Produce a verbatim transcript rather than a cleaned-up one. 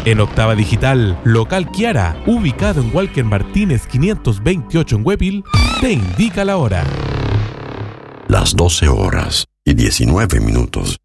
En Octava Digital, local Kiara, ubicado en Walker Martínez quinientos veintiocho en Huepil, te indica la hora. Las doce horas y diecinueve minutos.